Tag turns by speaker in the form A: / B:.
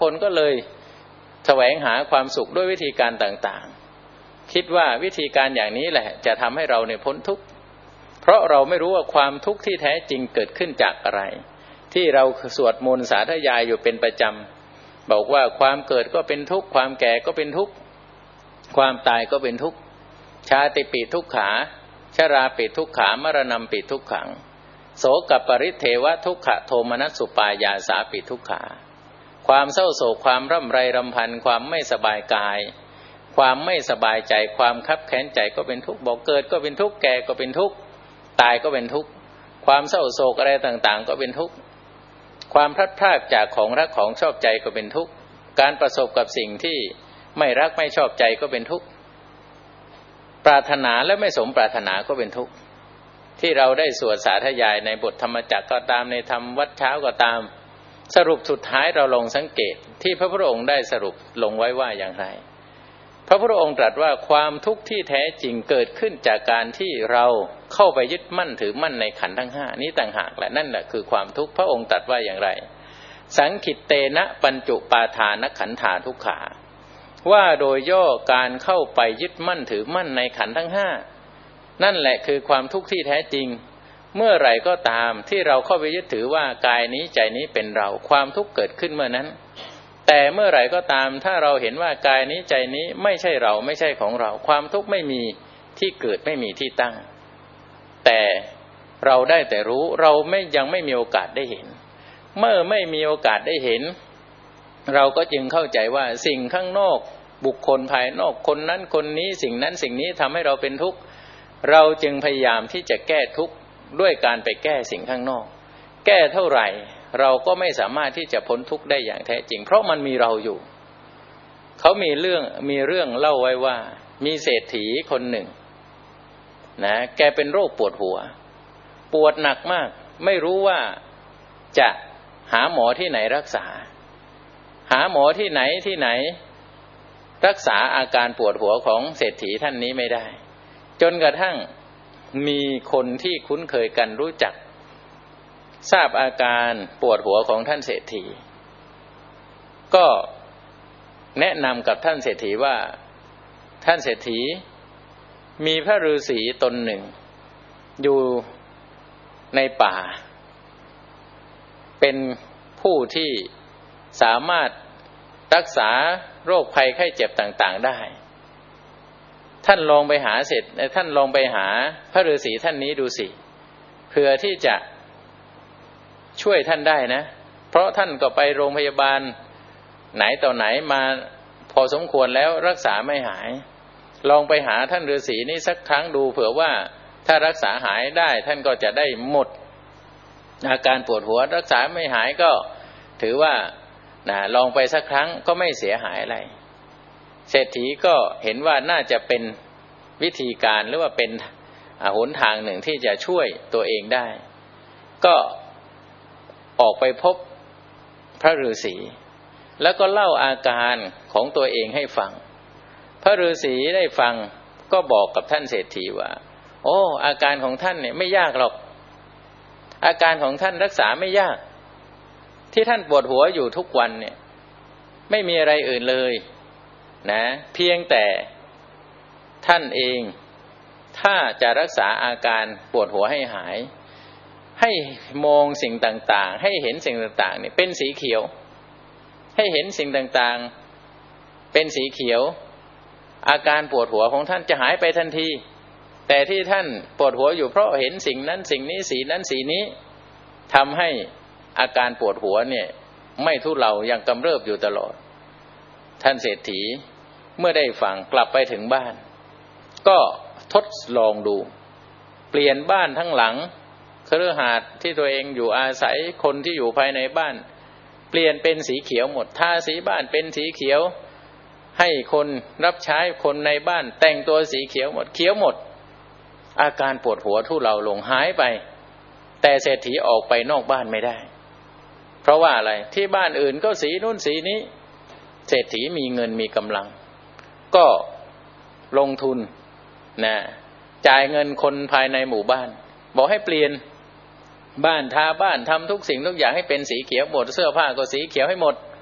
A: คนก็เลยแสวงหาความสุขด้วยวิธีการต่างๆคิดว่าวิธีการอย่างนี้แหละจะทำให้เราเนี่ยพ้นทุกข์เพราะเราไม่รู้ว่าความทุกข์ที่แท้จริงเกิดขึ้นจากอะไรที่เราสวดมนต์สาธยายอยู่เป็นประจำบอกว่าความเกิดก็เป็นทุกข์ความแก่ก็เป็นทุกข์ความตายก็เป็นทุกข์ชาติปิทุกขาชราปิทุกขามรณะปิทุกขังโสกปริเทวทุกขโทมนัสสุปายาสาปิทุกขาความเศร้าโศกความร่ำไรรำพันความไม่สบายกายความไม่สบายใจความคับแค้นใจก็เป็นทุกข์บอกเกิดก็เป็นทุกข์แก่ก็เป็นทุกข์ตายก็เป็นทุกข์ความเศร้าโศกอะไรต่างๆก็เป็นทุกข์ความพลัดพรากจากของรักของชอบใจก็เป็นทุกข์การประสบกับสิ่งที่ไม่รักไม่ชอบใจก็เป็นทุกข์ปรารถนาและไม่สมปรารถนาก็เป็นทุกข์ที่เราได้สวดสาธยายในบทธรรมจักรก็ตามในธรรมวัดเช้าก็ตามสรุปสุดท้ายเราลองสังเกตที่พระพุทธองค์ได้สรุปลงไว้ว่าอย่างไรพระพุทธองค์ตรัสว่าความทุกข์ที่แท้จริงเกิดขึ้นจากการที่เราเข้าไปยึดมั่นถือมั่นในขันธ์ทั้งห้านี้ต่างหากและนั่นแหละคือความทุกข์พระองค์ตรัสว่าอย่างไรสังขิตเตนะปัญจุปาทานขันธาทุกขาว่าโดยย่อการเข้าไปยึดมั่นถือมั่นในขันธ์ทั้งห้านั่นแหละคือความทุกข์ที่แท้จริงเมื่อไหร่ก็ตามที่เราเข้าไปยึดถือว่ากายนี้ใจนี้เป็นเราความทุกข์เกิดขึ้นเมื่อนั้นแต่เมื่อไหร่ก็ตามถ้าเราเห็นว่ากายนี้ใจนี้ไม่ใช่เราไม่ใช่ของเราความทุกข์ไม่มีที่เกิดไม่มีที่ตั้งแต่เราได้แต่รู้เรายังไม่มีโอกาสได้เห็นเมื่อไม่มีโอกาสได้เห็นเราก็จึงเข้าใจว่าสิ่งข้างนอกบุคคลภายนอกคนนั้นคนนี้สิ่งนั้นสิ่งนี้ทำให้เราเป็นทุกข์เราจึงพยายามที่จะแก้ทุกข์ด้วยการไปแก้สิ่งข้างนอกแก้เท่าไหร่เราก็ไม่สามารถที่จะพ้นทุกข์ได้อย่างแท้จริงเพราะมันมีเราอยู่เขามีเรื่องเล่าไว้ว่ามีเศรษฐีคนหนึ่งนะแกเป็นโรคปวดหัวปวดหนักมากไม่รู้ว่าจะหาหมอที่ไหนรักษาหาหมอที่ไหนรักษาอาการปวดหัวของเศรษฐีท่านนี้ไม่ได้จนกระทั่งมีคนที่คุ้นเคยกันรู้จักทราบอาการปวดหัวของท่านเศรษฐีก็แนะนำกับท่านเศรษฐีว่าท่านเศรษฐีมีพระฤาษีตนหนึ่งอยู่ในป่าเป็นผู้ที่สามารถรักษาโรคภัยไข้เจ็บต่างๆได้ท่านลองไปหาพระฤาษีท่านนี้ดูสิเพื่อที่จะช่วยท่านได้นะเพราะท่านก็ไปโรงพยาบาลไหนต่อไหนมาพอสมควรแล้วรักษาไม่หายลองไปหาท่านฤาษีนี้สักครั้งดูเผื่อว่าถ้ารักษาหายได้ท่านก็จะได้หมดอาการปวดหัวรักษาไม่หายก็ถือว่าลองไปสักครั้งก็ไม่เสียหายอะไรเศรษฐีก็เห็นว่าน่าจะเป็นวิธีการหรือว่าเป็นหนทางหนึ่งที่จะช่วยตัวเองได้ก็ออกไปพบพระฤาษีแล้วก็เล่าอาการของตัวเองให้ฟังพระฤาษีได้ฟังก็บอกกับท่านเศรษฐีว่าโอ้อาการของท่านเนี่ยไม่ยากหรอกอาการของท่านรักษาไม่ยากที่ท่านปวดหัวอยู่ทุกวันเนี่ยไม่มีอะไรอื่นเลยนะเพียงแต่ท่านเองถ้าจะรักษาอาการปวดหัวให้หายให้มองสิ่งต่างๆให้เห็นสิ่งต่างๆเนี่ยเป็นสีเขียวให้เห็นสิ่งต่างๆเป็นสีเขียวอาการปวดหัวของท่านจะหายไปทันทีแต่ที่ท่านปวดหัวอยู่เพราะเห็นสิ่งนั้นสิ่งนี้สีนั้นสีนี้ทำให้อาการปวดหัวเนี่ยไม่ทุเลายังกำเริบอยู่ตลอดท่านเศรษฐีเมื่อได้ฟังกลับไปถึงบ้านก็ทดลองดูเปลี่ยนบ้านทั้งหลังคฤหาสน์ที่ตัวเองอยู่อาศัยคนที่อยู่ภายในบ้านเปลี่ยนเป็นสีเขียวหมดทาสีบ้านเป็นสีเขียวให้คนรับใช้คนในบ้านแต่งตัวสีเขียวหมดเขียวหมดอาการปวดหัวทุเลาลงหายไปแต่เศรษฐีออกไปนอกบ้านไม่ได้เพราะว่าอะไรที่บ้านอื่นก็สีนู่นสีนี้เศรษฐีมีเงินมีกำลังก็ลงทุนนะจ่ายเงินคนภายในหมู่บ้านบอกให้เปลี่ยนบ้านทาบ้านทำทุกสิ่งทุกอย่างให้เป็นสีเขียวหมดเสื้อผ้าก็สีเขียวให้หมด